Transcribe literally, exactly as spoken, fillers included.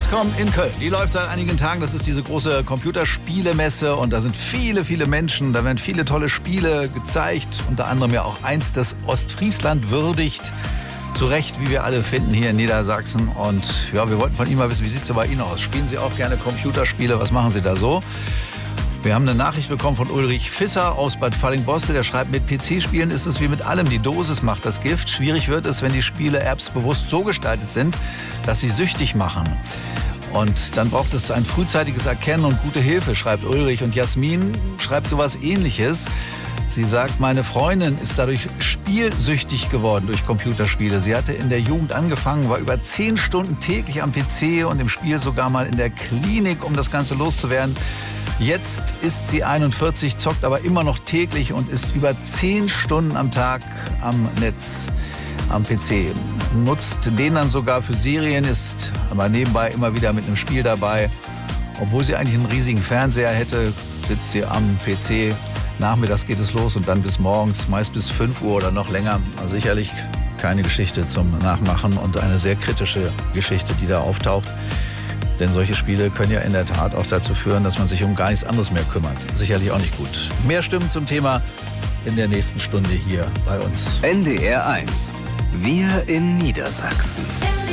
Gamescom in Köln. Die läuft seit einigen Tagen. Das ist diese große Computerspielemesse und da sind viele, viele Menschen. Da werden viele tolle Spiele gezeigt. Unter anderem ja auch eins, das Ostfriesland würdigt. Zu Recht, wie wir alle finden, hier in Niedersachsen. Und ja, wir wollten von Ihnen mal wissen, wie sieht es bei Ihnen aus? Spielen Sie auch gerne Computerspiele? Was machen Sie da so? Wir haben eine Nachricht bekommen von Ulrich Visser aus Bad Fallingbostel. Der schreibt, mit P C-Spielen ist es wie mit allem. Die Dosis macht das Gift. Schwierig wird es, wenn die Spiele-Apps bewusst so gestaltet sind, dass sie süchtig machen. Und dann braucht es ein frühzeitiges Erkennen und gute Hilfe, schreibt Ulrich. Und Jasmin schreibt sowas Ähnliches. Sie sagt, meine Freundin ist dadurch spielsüchtig geworden durch Computerspiele. Sie hatte in der Jugend angefangen, war über zehn Stunden täglich am P C und im Spiel sogar mal in der Klinik, um das Ganze loszuwerden. Jetzt ist sie einundvierzig, zockt aber immer noch täglich und ist über zehn Stunden am Tag am Netz, am P C. Nutzt den dann sogar für Serien, ist aber nebenbei immer wieder mit einem Spiel dabei. Obwohl sie eigentlich einen riesigen Fernseher hätte, sitzt sie am P C. Nachmittags geht es los und dann bis morgens, meist bis fünf Uhr oder noch länger. Also sicherlich keine Geschichte zum Nachmachen und eine sehr kritische Geschichte, die da auftaucht. Denn solche Spiele können ja in der Tat auch dazu führen, dass man sich um gar nichts anderes mehr kümmert. Sicherlich auch nicht gut. Mehr Stimmen zum Thema in der nächsten Stunde hier bei uns. N D R eins. Wir in Niedersachsen.